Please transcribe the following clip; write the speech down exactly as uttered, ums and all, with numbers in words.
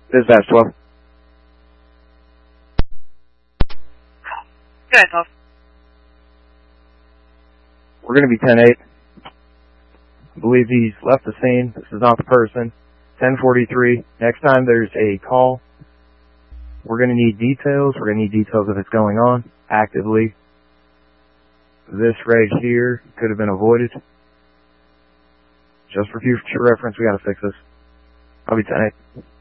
Dispatch twelve. Good, twelve. We're going to be ten eight. I believe he's left the scene. This is not the person. ten forty-three. Next time there's a call, we're going to need details. We're going to need details of what's going on actively. This right here could have been avoided. Just for future reference, we got to fix this. I'll be ten eight.